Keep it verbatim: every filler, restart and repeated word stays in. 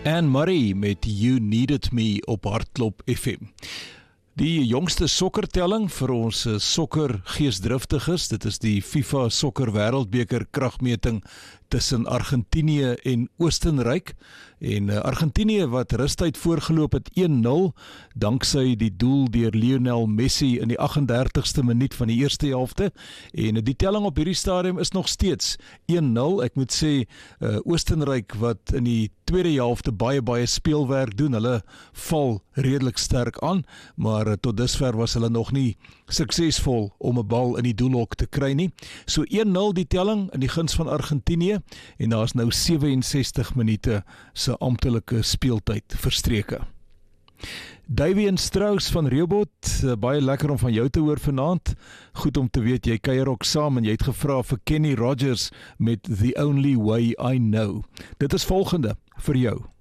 Anne Murray met You Needed Me op Hartklop F M. Die jongste sokkertelling vir ons sokker geesdriftiges, dit is die FIFA sokker wêreldbeker kragmeting tussen Argentinië en Oostenryk. En Argentinië wat rustuit voorgeloop het een nul, danksy die doel deur Lionel Messi in die agt-en-dertigste minuut van die eerste helfte. En die telling op hierdie stadium is nog steeds een nul. Ek moet sê, uh, Oostenryk wat in die tweede helfte baie baie speelwerk doen, hulle val redelik sterk aan, maar uh, tot dusver was hulle nog nie suksesvol om 'n bal in die doelhok te kry nie. So een nul die telling in die guns van Argentinië, en daar is nou ses en sestig minute se amptelike speeltyd verstreke. Davy en Strauss van Rehoboth, baie lekker om van jou te hoor vanaand. Goed om te weet, jy kuier ook saam en jy het gevra vir Kenny Rogers met The Only Way I Know. Dit is volgende vir jou.